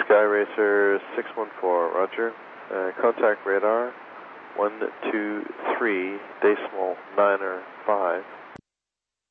Sky Racer 614, roger. Contact radar 123 decimal 9 or 5.